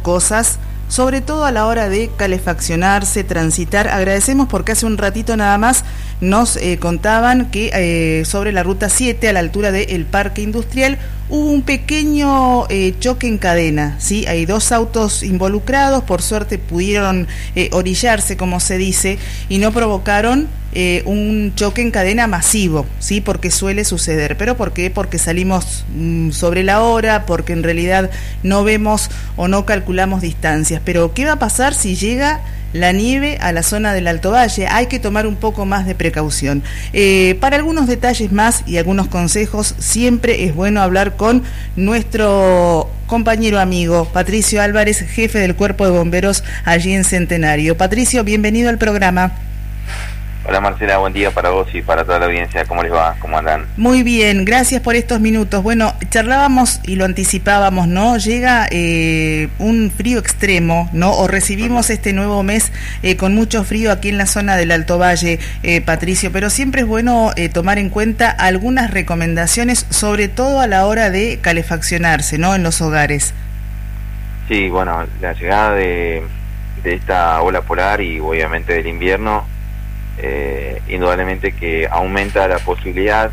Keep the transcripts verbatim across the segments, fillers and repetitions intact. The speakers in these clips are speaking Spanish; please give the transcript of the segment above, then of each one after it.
cosas, sobre todo a la hora de calefaccionarse, transitar. Agradecemos porque hace un ratito nada más nos eh, contaban que eh, sobre la ruta siete, a la altura del Parque Industrial, hubo un pequeño eh, choque en cadena, ¿sí? Hay dos autos involucrados, por suerte pudieron eh, orillarse, como se dice, y no provocaron eh, un choque en cadena masivo, ¿sí? Porque suele suceder. ¿Pero por qué? Porque salimos mm, sobre la hora, porque en realidad no vemos o no calculamos distancias. Pero ¿qué va a pasar si llega la nieve a la zona del Alto Valle? Hay que tomar un poco más de precaución. Eh, para algunos detalles más y algunos consejos, siempre es bueno hablar con nuestro compañero amigo Patricio Álvarez, jefe del Cuerpo de Bomberos allí en Centenario. Patricio, bienvenido al programa. Hola Marcela, buen día para vos y para toda la audiencia. ¿Cómo les va? ¿Cómo andan? Muy bien, gracias por estos minutos. Bueno, charlábamos y lo anticipábamos, ¿no? Llega eh, un frío extremo, ¿no? O recibimos este nuevo mes eh, con mucho frío aquí en la zona del Alto Valle, eh, Patricio, pero siempre es bueno eh, tomar en cuenta algunas recomendaciones, sobre todo a la hora de calefaccionarse, ¿no? En los hogares. Sí, bueno, la llegada de, de esta ola polar y obviamente del invierno, Eh, indudablemente que aumenta la posibilidad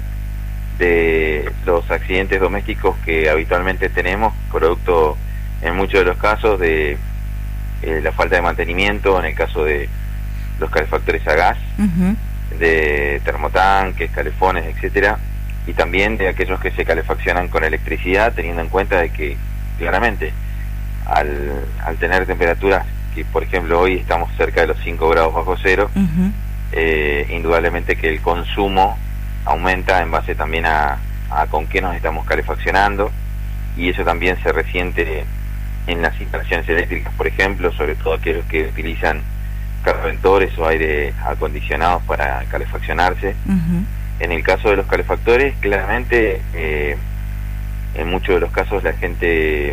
de los accidentes domésticos que habitualmente tenemos, producto en muchos de los casos de eh, la falta de mantenimiento, en el caso de los calefactores a gas, uh-huh. de termotanques, calefones, etcétera, y también de aquellos que se calefaccionan con electricidad, teniendo en cuenta de que claramente al, al tener temperaturas que, por ejemplo, hoy estamos cerca de los cinco grados bajo cero, uh-huh. Eh, indudablemente que el consumo aumenta en base también a, a con qué nos estamos calefaccionando, y eso también se resiente en las instalaciones eléctricas, por ejemplo, sobre todo aquellos que utilizan calefactores o aire acondicionados para calefaccionarse. Uh-huh. En el caso de los calefactores, claramente eh, en muchos de los casos la gente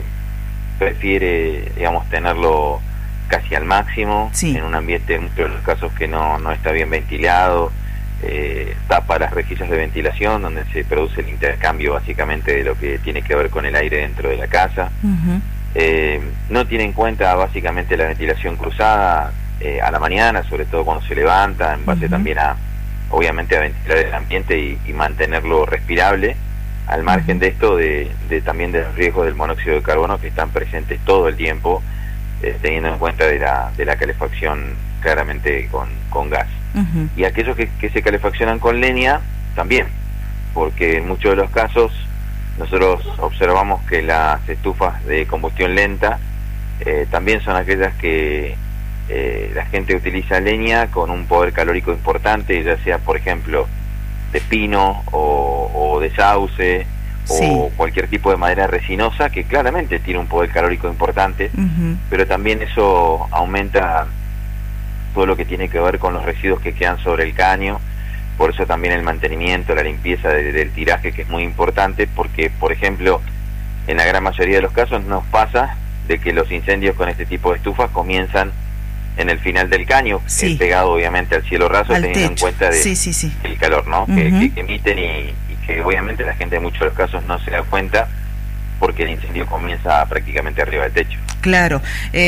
prefiere, digamos, tenerlo casi al máximo, sí. En un ambiente, en muchos de los casos, que no, no está bien ventilado, eh, tapa las rejillas de ventilación, donde se produce el intercambio básicamente de lo que tiene que ver con el aire dentro de la casa. Uh-huh. eh, no tiene en cuenta básicamente la ventilación cruzada eh, a la mañana, sobre todo cuando se levanta, en base uh-huh. también a, obviamente, a ventilar el ambiente y, y mantenerlo respirable, al margen uh-huh. de esto, de, de también de los riesgos del monóxido de carbono que están presentes todo el tiempo, Eh, teniendo en cuenta de la, de la calefacción claramente con, con gas. Uh-huh. Y aquellos que, que se calefaccionan con leña, también, porque en muchos de los casos nosotros observamos que las estufas de combustión lenta eh, también son aquellas que eh, la gente utiliza leña con un poder calórico importante, ya sea, por ejemplo, de pino o, o de sauce, sí. o cualquier tipo de madera resinosa, que claramente tiene un poder calórico importante, uh-huh. pero también eso aumenta todo lo que tiene que ver con los residuos que quedan sobre el caño. Por eso también el mantenimiento, la limpieza de, del tiraje, que es muy importante, porque, por ejemplo, en la gran mayoría de los casos nos pasa de que los incendios con este tipo de estufas comienzan en el final del caño, sí. pegado obviamente al cielo raso, al teniendo techo. En cuenta de, sí, sí, sí. el calor, ¿no? Uh-huh. que, que, que emiten y que obviamente la gente en muchos de los casos no se da cuenta, porque el incendio comienza prácticamente arriba del techo. Claro,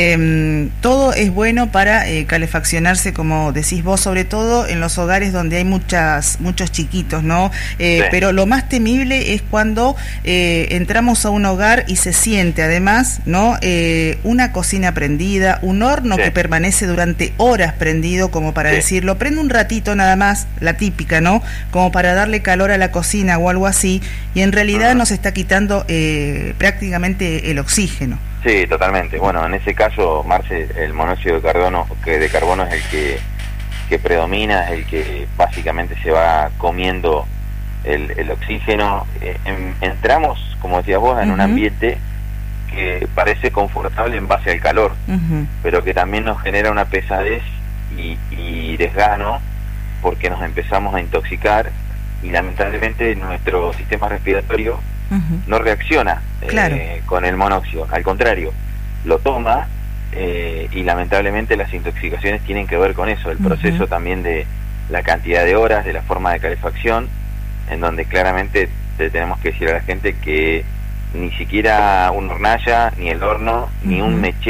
eh, todo es bueno para eh, calefaccionarse, como decís vos, sobre todo en los hogares donde hay muchas muchos chiquitos, ¿no? Eh, sí. Pero lo más temible es cuando eh, entramos a un hogar y se siente además, ¿no? Eh, una cocina prendida, un horno sí. que permanece durante horas prendido, como para sí. decirlo, prende un ratito nada más, la típica, ¿no? Como para darle calor a la cocina o algo así, y en realidad uh-huh. nos está quitando eh, prácticamente el oxígeno. Sí, totalmente. Bueno, en ese caso, Marce, el monóxido de carbono, que de carbono es el que, que predomina, es el que básicamente se va comiendo el, el oxígeno. Eh, en, entramos, como decías vos, en uh-huh. un ambiente que parece confortable en base al calor, uh-huh. pero que también nos genera una pesadez y, y desgano, porque nos empezamos a intoxicar y lamentablemente nuestro sistema respiratorio uh-huh. no reacciona eh, claro. con el monóxido, al contrario, lo toma eh, y lamentablemente las intoxicaciones tienen que ver con eso, el uh-huh. proceso también de la cantidad de horas, de la forma de calefacción, en donde claramente te tenemos que decir a la gente que ni siquiera una hornalla, ni el horno, uh-huh. ni un mechero